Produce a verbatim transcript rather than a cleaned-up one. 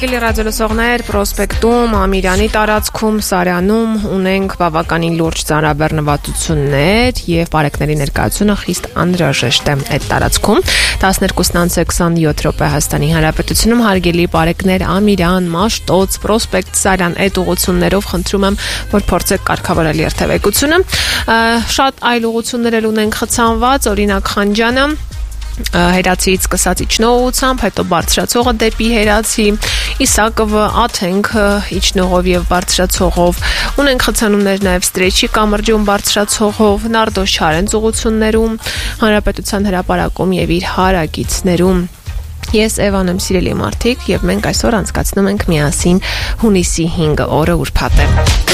Հարգելի ռադիոլսողներ, Պրոսպեկտում, Ամիրյանի տարածքում, Սարյանում ունենք բավականին լուրջ ծանրաբեռնվածություններ եւ բարեկների ներկայությունը խիստ անհրաժեշտ է այդ տարածքում։ տասներկուսն անց քսաներկու րոպե Հայաստանի Հանրապետությունում հարգելի բարեկներ Ամիրյան, Մաշտոց, Պրոսպեկտ, Սարյան այդ ուղղություններով խնդրում եմ, որ փորձեք կարգավորել երթևեկությունը։ Շատ այլ ուղղություններ էլ ունենք խցանված, օրինակ Խանջանը Հերացիից սկսած իջնողությամբ, հետո բարձրացողը դեպի Հերացի, Իսակովը, Աթենք իջնողով եւ բարձրացողով, ունենք խցանումներ նաեւ Ստրեչի կամրջում բարձրացողով, Նարդոս Չարենց ուղղություններում, Հանրապետության հրապարակում եւ իր հարակիցներում։ Ես Էվան եմ, սիրելի մարդիկ, եւ մենք այսօր անցկացնում ենք միասին հունիսի հինգը օրը ուրբաթ է։